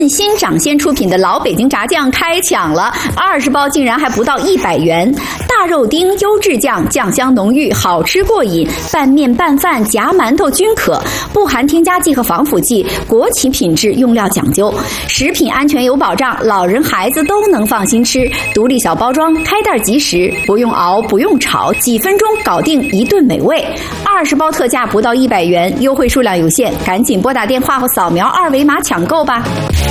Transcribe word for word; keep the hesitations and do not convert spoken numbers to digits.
新掌鲜出品的老北京炸酱开抢了，二十包竟然还不到一百元。大肉丁优质酱，酱香浓郁，好吃过瘾，拌面拌饭夹馒头均可，不含添加剂和防腐剂，国企品质，用料讲究，食品安全有保障，老人孩子都能放心吃。独立小包装，开袋即食，不用熬，不用炒，几分钟搞定一顿美味。二十包特价不到一百元，优惠数量有限，赶紧拨打电话或扫描二维码抢购吧。